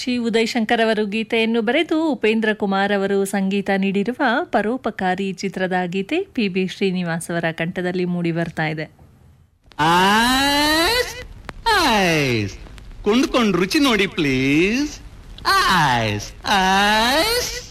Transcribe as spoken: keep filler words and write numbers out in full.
ಚಿ ಉದಯಶಂಕರ್ ಅವರು ಗೀತೆಯನ್ನು ಬರೆದು ಉಪೇಂದ್ರ ಕುಮಾರ್ ಅವರು ಸಂಗೀತ ನೀಡಿರುವ ಪರೋಪಕಾರಿ ಚಿತ್ರದ ಗೀತೆ ಪಿ ಬಿ ಶ್ರೀನಿವಾಸ್ ಅವರ ಕಂಠದಲ್ಲಿ ಮೂಡಿ ಬರ್ತಾ ಇದೆ. ಕೊಂಡ್ಕೊಂಡು ರುಚಿ ನೋಡಿ ಪ್ಲೀಸ್. Ice ice